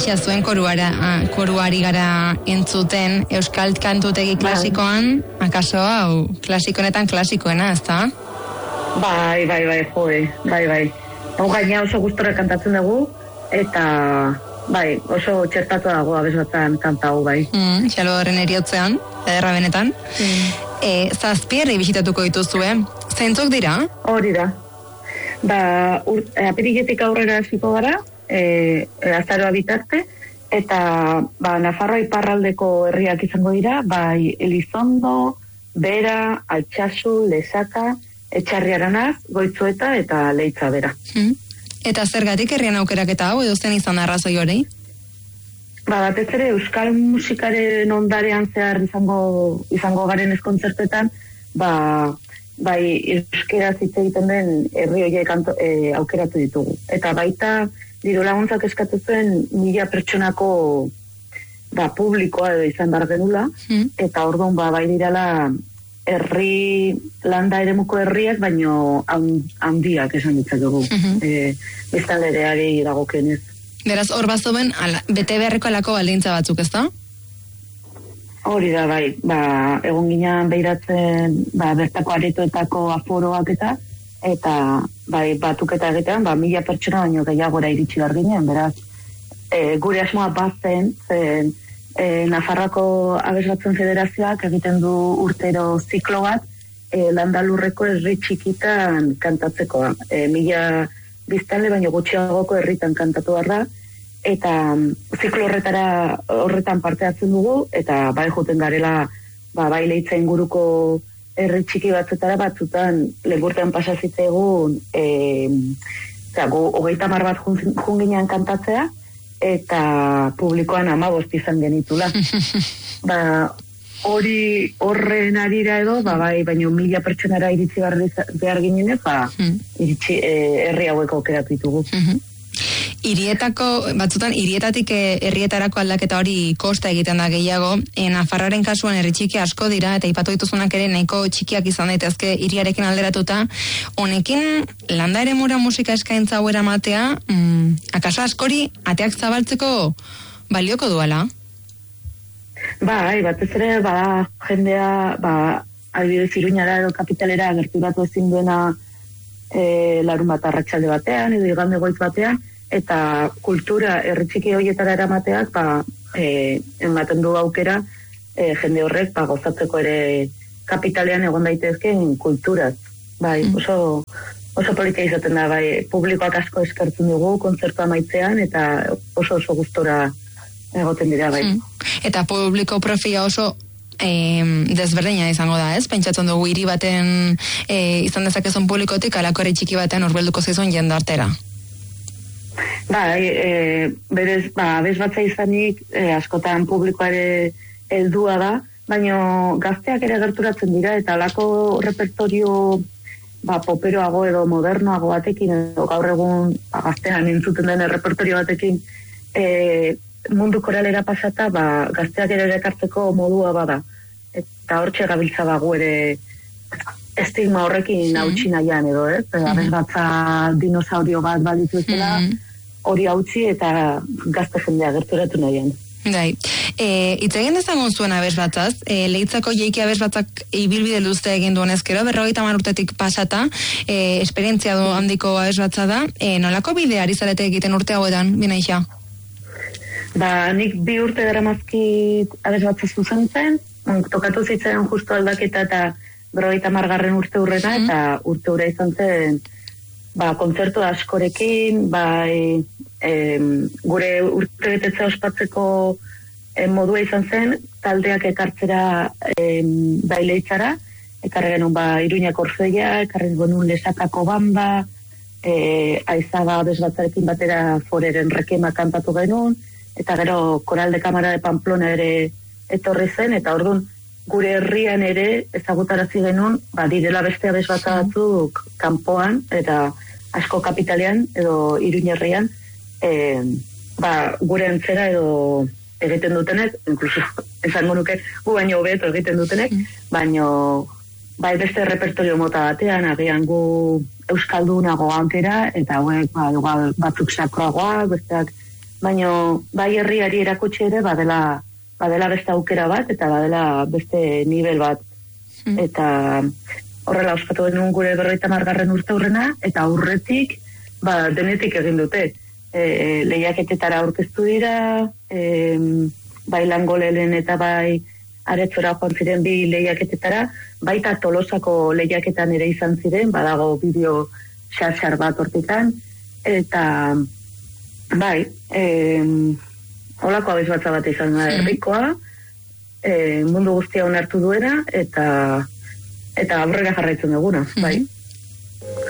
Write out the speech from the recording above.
Aixa, zuen koruari gara entzuten euskal kantutegi klasikoan, akaso hau klasikonetan klasikoena, ezta? Bai, bai. Hau gaina oso gustora kantatzen dugu, eta bai, oso txertatu dago abesbatan kantau, bai. Xalo horren eriotzean, ederra benetan. Zazpierri bisitatuko dituzue, zeintzuk dira? Hori da. Apiriletik aurrera hasiko gara, azaroa bitarte, eta Nafarroa iparraldeko herriak izango dira, bai Elizondo, Bera, Altsasu, Lesaka, Etxarri-Aranaz, Goitzueta eta Leitza bera. Eta zergatik herrian aukeraketa hau edo zen izan arrazoi hori? Batez ere euskal musikaren ondarean zehar izango garen kontzertetan, bai euskera hitz egiten den herri horiek aukeratu ditugu. Eta baita diru laguntzak eskatu zuen 1000 pertsonako publikoa edo izan behar genula, eta orduan bai dirala herri landa eremuko herriak, baino handiak esan ditzakegu, biztanlereari dagokenez. Beraz, hor bazoben, bete beharreko alako baldintza batzuk, ez da? Hori da, bai. Egon ginean behiratzen bertako aretoetako aforoak eta bai, batuketa egitean, 1000 pertsona baino gehiagora iritsi behar ginen, beraz, gure asmoa bazen, zen Nafarroako Abesbatzen Federazioak egiten du urtero ziklo bat, landalurreko herri txikitan kantatzekoa. 1000 biztanle baino gutxiagoko herritan kantatu behar da, eta ziklo horretan parte hartzen dugu, eta bai joten garela bai Leitza inguruko herri txiki batzutan legurtean pasazitzaigun 30 bat junginean kantatzea, eta publikoan 15 izan genitula. Horren arira edo, bai, baino 1000 pertsonara iritsi behar ginen, iritsi herri haueko aukeratu ditugu. Hirietatik herrietarako aldaketa hori kosta egiten da gehiago. Nafarroaren kasuan herri txiki asko dira, eta aipatu dituzunak ere nahiko txikiak izan daitezke hiriarekin alderatuta. Honekin landa eremura musika eskaintza hau eramatea, akaso askori ateak zabaltzeko balioko duela? Bai, batez ere, jendea, adibidez Iruñara edo kapitalera gerturatu ezin duena larun bat arratsalde batean, edo igande goiz batean, eta kultura herri txiki horietara eramateak, ematen du aukera, jende horrek, gozatzeko ere kapitalean egon daitezken kulturaz. Bai, oso politia izaten da, bai, publikoak asko eskertzen dugu, kontzertu amaitzean, eta oso gustora egoten dira, bai. Eta publiko profila oso desberdina izango da, ez? Pentsatzen dugu hiri baten izan dezakezun publikotik, alako herri txiki baten urbelduko zaizun jendartera. Berez, abesbatza izanik, askotan publikoare heldua da, baina gazteak ere gerturatzen dira, eta alako repertorio poperoago edo modernoago batekin, edo gaur egun gaztean entzuten den repertorio batekin, mundu koralera pasata, gazteak ere ekartzeko modua bada. Eta hortxe gabiltza dago ere estigma horrekin hautsi nahian edo, abesbatza dinosaurio bat balitu ezela, hori hautsi eta gazte jendea gerturatu nahian. Bai, hitz egin dezagun zuen abesbatzaz, Leitzako Jeiki abesbatzak ibilbide luze egin duen ezkero, 50 urtetik pasata, esperientzia handiko abesbatza da, nolako bideari zarete egiten urte hauetan, Binaixa? Nik 2 urte daramazkit abesbatza zuzentzen, tokatu zitzen justu aldaketa eta 50 urte hurrena, eta urte hurra izan zen kontzertu askorekin, gure urte betetzea ospatzeko modua izan zen, taldeak ekartzera Leitzara, ekarri genuen Iruñako Orfeia, ekarri genuen Lesakako banda, Aizaga abesbatzarekin batera Foreren Rekema kantatu genuen, eta gero Koral de Kamara de Pamplona ere etorri zen, eta orduan gure herrian ere ezagutarazi genuen, direla beste abesbatza batzuk kanpoan, eta asko kapitalean edo Iruña herrian, gure antzera edo egiten dutenek, inkluso esango nuke gu baino hobeto egiten dutenek, baino beste repertorio mota batean, agian gu euskaldunago aukera, eta hauek batzuk sakroagoak, besteak baina bai herriari erakutsi ere badela beste aukera bat, eta badela beste nivel bat. Eta horrela ospatu genuen gure 50. urteurrena, eta aurretik, denetik egin dute. Lehiaketetara aurkeztu dira, bai Langolelen eta bai Aretzora joan ziren bi lehiaketetara, baita Tolosako lehiaketan ere izan ziren, badago bideo xar bat hortikan, eta bai, holako abizbatza bat izan da herrikoa, mundu guztia onartu duena, eta aurrera jarraitzen duguna, bai.